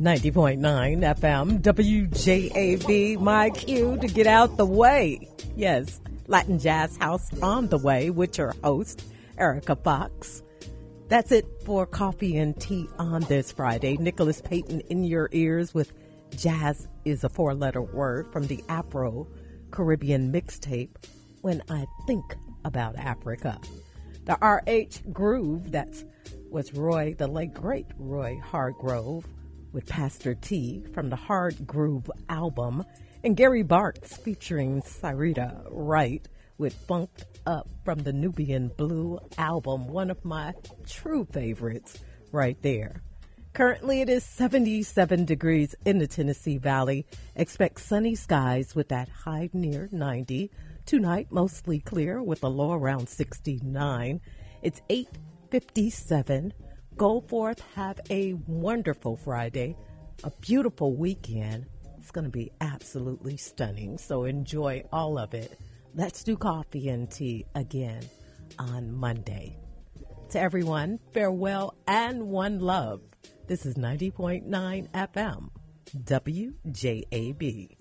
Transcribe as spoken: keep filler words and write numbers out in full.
ninety point nine F M, W J A B, my cue to get out the way. Yes, Latin Jazz House on the way with your host, Erica Fox. That's it for Coffee and Tea on this Friday. Nicholas Payton in your ears with Jazz is a four-letter word from the Afro-Caribbean mixtape, When I Think About Africa. The R H Groove, that's was Roy, the late great Roy Hargrove, with Pastor T from the Hard Groove album, and Gary Bartz featuring Cyrita Wright with Funked Up from the Nubian Blue album, one of my true favorites right there. Currently it is seventy-seven degrees in the Tennessee Valley. Expect sunny skies with that high near ninety. Tonight mostly clear with a low around sixty-nine. It's eight fifty-seven. Go forth, have a wonderful Friday, a beautiful weekend. It's going to be absolutely stunning, so enjoy all of it. Let's do coffee and tea again on Monday. To everyone, farewell and one love. This is ninety point nine F M, W J A B.